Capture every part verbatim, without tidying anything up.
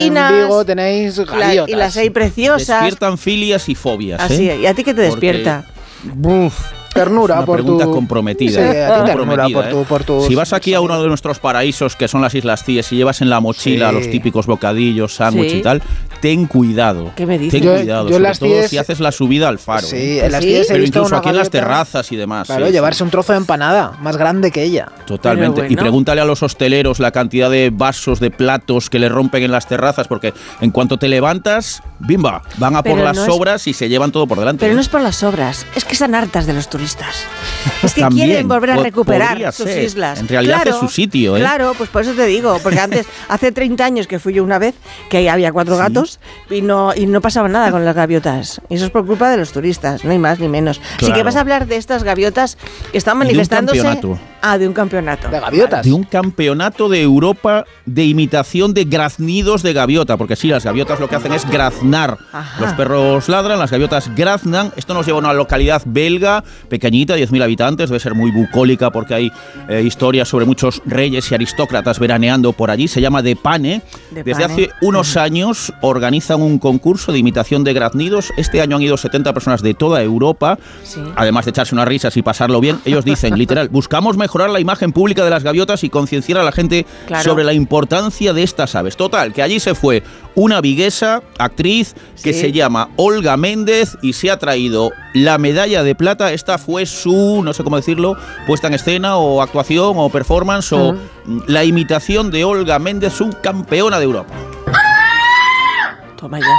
reinas. En Vigo tenéis gaviotas. La, y las hay preciosas. Despiertan filias y fobias. Así, ¿eh? ¿y a ti qué te despierta? Porque, uf, ternura una por pregunta tu... comprometida. Sí, a ti ternura comprometida, por, tu, ¿eh? por tus... Si vas aquí a uno de nuestros paraísos, que son las Islas Cíes, y llevas en la mochila Sí. los típicos bocadillos, sándwich Sí. y tal, ten cuidado. ¿Qué me dices? Ten Yo- cuidado, yo en sobre las todo Cíes- si haces la subida al faro. Sí, ¿eh? en las Sí. Cíes he Pero visto incluso una aquí en las gaviota, terrazas y demás. Claro, sí, llevarse sí. un trozo de empanada más grande que ella. Totalmente. Pero bueno. Y pregúntale a los hosteleros la cantidad de vasos, de platos que le rompen en las terrazas, porque en cuanto te levantas, ¡bimba! Van a por Pero las no es- sobras y se llevan todo por delante. Pero ¿eh? no es por las obras, es que están hartas de los turistas. Es que También, quieren volver a po- recuperar podría sus ser. islas. En realidad es su sitio, ¿eh? Claro, pues por eso te digo, porque antes, hace treinta años que fui yo una vez, que había cuatro Sí. gatos y no, y no pasaba nada con las gaviotas. Y eso es por culpa de los turistas, no hay más ni menos. Así Claro. que vas a hablar de estas gaviotas que están Y de un manifestándose. campeonato. Ah, de un campeonato. De gaviotas. De un campeonato de Europa de imitación de graznidos de gaviota, porque sí, las gaviotas lo que hacen es graznar. Ajá. Los perros ladran, las gaviotas graznan. Esto nos lleva a una localidad belga, pequeñita, diez mil habitantes, debe ser muy bucólica porque hay eh, historias sobre muchos reyes y aristócratas veraneando por allí. Se llama De Pane. De Desde Pane. hace unos años organizan un concurso de imitación de graznidos. Este año han ido setenta personas de toda Europa, Sí. además de echarse unas risas y pasarlo bien. Ellos dicen, literal, buscamos mejorar la imagen pública de las gaviotas y concienciar a la gente Claro. sobre la importancia de estas aves. Total, que allí se fue una viguesa, actriz, que Sí. se llama Olga Méndez y se ha traído la medalla de plata. Esta fue su, no sé cómo decirlo, puesta en escena o actuación o performance o Ujú. la imitación de Olga Méndez, subcampeona de Europa. Toma ya.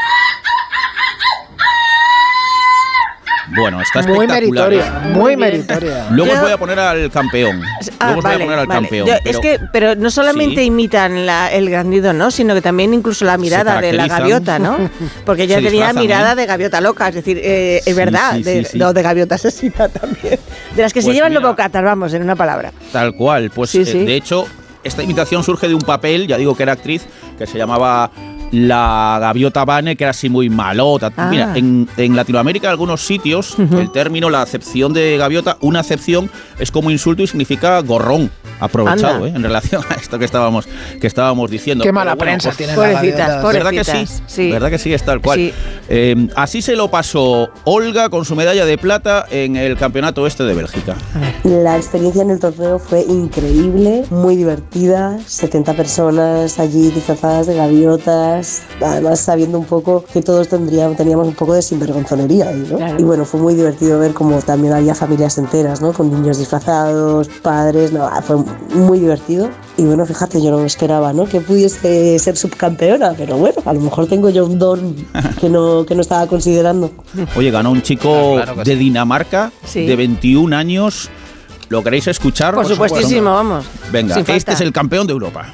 Bueno, está Muy espectacular. meritoria, Muy muy bien. meritoria. Luego os Yo- voy a poner al campeón. Ah, Luego os voy vale, a poner al vale. campeón. Yo- pero- es que, pero no solamente Sí. imitan la- el graznido, ¿no? Sino que también incluso la mirada de la caracterizan. gaviota, ¿no? Porque ella Se tenía disfrazan, mirada ¿eh? de gaviota loca, es decir, eh, es Sí, verdad, sí, de, sí, sí. no, de gaviota asesina también. De las que se Pues llevan mira. los bocatas, vamos, en una palabra. Tal cual, pues Sí, eh, sí. de hecho, esta imitación surge de un papel, ya digo que era actriz, que se llamaba La Gaviota Vane, que era así muy malota. Ah. Mira, en, en Latinoamérica, en algunos sitios, Ujú. el término, la acepción de gaviota, una acepción es como insulto y significa gorrón. Aprovechado, Anda. ¿eh? En relación a esto que estábamos, que estábamos diciendo. Qué Pero mala bueno, prensa pues, tienen las Pobrecitas, gaviotas. pobrecitas. ¿Verdad que sí? Sí. ¿Verdad que sí? Es tal cual. Sí. Eh, así se lo pasó Olga con su medalla de plata en el campeonato este de Bélgica. La experiencia en el torneo fue increíble, muy divertida, setenta personas allí disfrazadas de gaviotas, además sabiendo un poco que todos tendríamos, teníamos un poco de sinvergonzonería ahí, ¿no? Claro. Y bueno, fue muy divertido ver como también había familias enteras, ¿no? Con niños disfrazados, padres, no, fue muy divertido. Y bueno, fíjate, yo no me esperaba, ¿no? Que pudiese ser subcampeona, pero bueno, a lo mejor tengo yo un don que no, que no estaba considerando. Oye, ganó un chico Ah, claro que de sí. Dinamarca Sí. de veintiún años. ¿Lo queréis escuchar? Por supuestísimo, vamos. Venga, Sin este falta. es el campeón de Europa.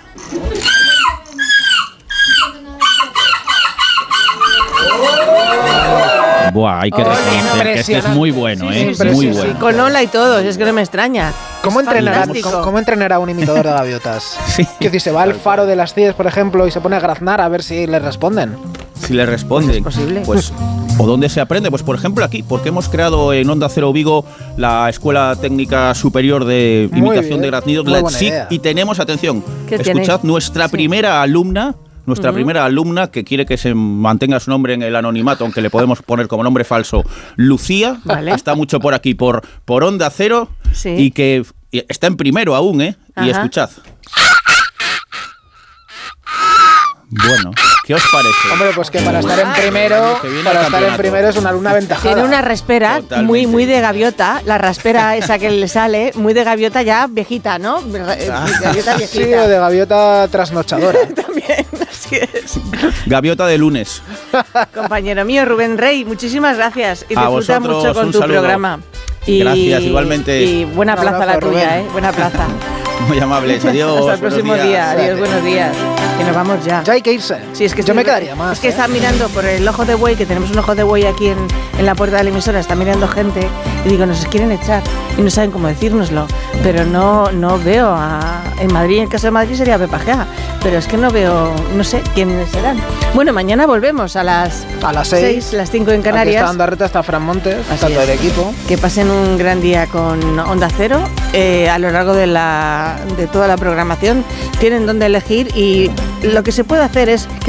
Buah, hay que Oh, reconocer que este es muy bueno, Sí, ¿eh? sí, sí, muy sí, sí, bueno. con Ola y todo, es que no me extraña. ¿Cómo Es entrenará, fantástico. ¿cómo, cómo entrenará un imitador de gaviotas? Sí. Que si se va al faro de las Cíes, por ejemplo, y se pone a graznar a ver si le responden. Si le responden, Es posible. pues, ¿o dónde se aprende? Pues por ejemplo aquí, porque hemos creado en Onda Cero Vigo la Escuela Técnica Superior de Muy Imitación bien, de Graznidos, muy la buena E T S I C, idea. y tenemos, atención, ¿Qué escuchad, tenéis? nuestra Sí. primera alumna, nuestra Ujú. primera alumna, que quiere que se mantenga su nombre en el anonimato, aunque le podemos poner como nombre falso, Lucía, Vale. está mucho por aquí, por, por Onda Cero, Sí. y que y está en primero aún, ¿eh? Y Ajá. escuchad. Bueno, ¿qué os parece? Hombre, pues que para estar en primero, Que viene para al estar en campeonato. primero es una alumna aventajada. Tiene una raspera Totalmente. muy muy de gaviota, la raspera esa que le sale, muy de gaviota ya viejita, ¿no? Eh, Gaviota Sí, viejita. o de gaviota trasnochadora. También, así es. Gaviota de lunes. Compañero mío, Rubén Rey, muchísimas gracias y A disfruta vosotros, mucho con un tu saludo. programa. Gracias, igualmente. Y buena Un plaza la abrazo, tuya, Rubén. ¿eh? Buena plaza. Muy amables, adiós. Hasta el próximo buenos días. día. Adiós, buenos días. Que nos vamos ya. Ya hay que irse. Sí, es que Yo estoy- me quedaría más. Es que ¿eh? está mirando por el ojo de buey, que tenemos un ojo de buey aquí en, en la puerta de la emisora, está mirando gente y digo, nos quieren echar y no saben cómo decírnoslo, pero no, no veo a, en Madrid, en el caso de Madrid sería Pepa Gea, pero es que no veo, no sé quiénes serán. Bueno, mañana volvemos a las A las seis, las cinco en Aquí Canarias. está Andarreta, está Fran Montes, Así está todo es. el equipo. Que pasen un gran día con Onda Cero. Eh, a lo largo de, la, de toda la programación tienen donde elegir y lo que se puede hacer es que